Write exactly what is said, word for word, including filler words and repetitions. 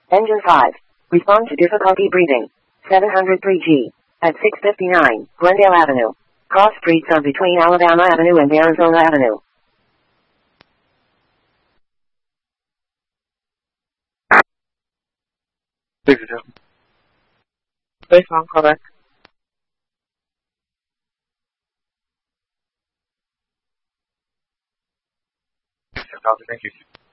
Engine five. Respond to difficulty breathing. seven hundred three G. At six fifty-nine, Glendale Avenue. Cross streets are between Alabama Avenue and Arizona Avenue. Ladies and gentlemen. Space on, call back. Thank you.